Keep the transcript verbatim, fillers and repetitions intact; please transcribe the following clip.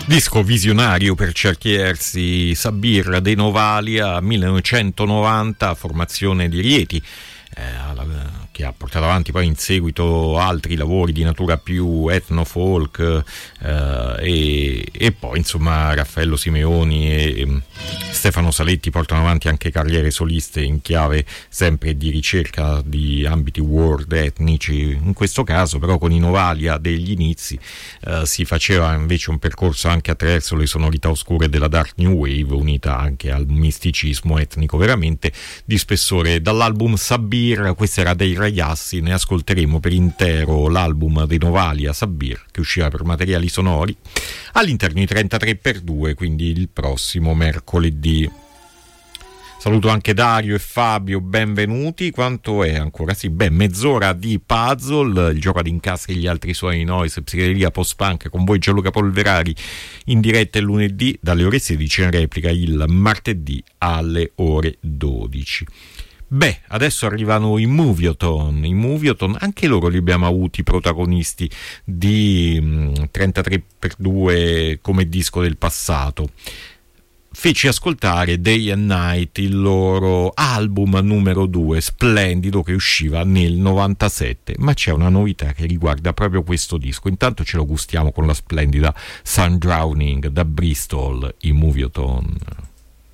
Disco visionario per certi versi, Sabir dei Novalia, millenovecentonovanta, formazione di Rieti, eh, che ha portato avanti poi in seguito altri lavori di natura più etno-folk, eh, e, e poi insomma Raffaello Simeoni e, e Stefano Saletti portano avanti anche carriere soliste in chiave sempre di ricerca di ambiti world etnici. In questo caso però con i Novalia degli inizi eh, si faceva invece un percorso anche attraverso le sonorità oscure della Dark New Wave, unita anche al misticismo etnico veramente di spessore. Dall'album Sabir, questo era dei Ragazzi, ne ascolteremo per intero l'album dei Novalia Sabir, che usciva per Materiali Sonori all'interno di trentatré per due, quindi il prossimo mercoledì. Saluto anche Dario e Fabio, benvenuti. Quanto è ancora? Sì, beh, mezz'ora di puzzle, il gioco ad incastri e gli altri suoni noise, psichedelia post-punk con voi Gianluca Polverari, in diretta il lunedì dalle ore sedici, in replica il martedì alle ore dodici. Beh, adesso arrivano i Movioton, i Movioton, anche loro li abbiamo avuti protagonisti di mh, trentatré per due come disco del passato. Feci ascoltare Day and Night, il loro album numero due, splendido, che usciva nel novantasette, ma c'è una novità che riguarda proprio questo disco. Intanto ce lo gustiamo con la splendida Sun Drowning da Bristol, i Movioton.